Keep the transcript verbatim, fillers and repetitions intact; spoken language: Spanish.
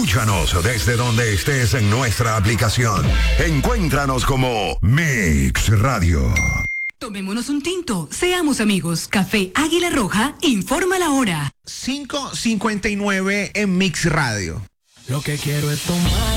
Escúchanos desde donde estés en nuestra aplicación. Encuéntranos como Mix Radio. Tomémonos un tinto, seamos amigos. Café Águila Roja, informa la hora. cinco cincuenta y nueve en Mix Radio. Lo que quiero es tomar